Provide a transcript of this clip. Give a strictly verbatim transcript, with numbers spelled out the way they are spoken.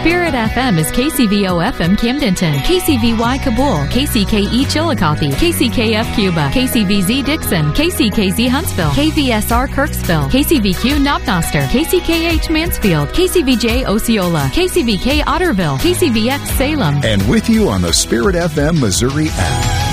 Spirit F M is K C V O F M Camdenton, K C V Y Kabul, K C K E Chillicothe, K C K F Cuba, K C V Z Dixon, K C K Z Huntsville, K V S R Kirksville, K C V Q Knopnoster, K C K H Mansfield, K C V J Osceola, K C V K Otterville, K C V X Salem. And with you on the Spirit F M Missouri app.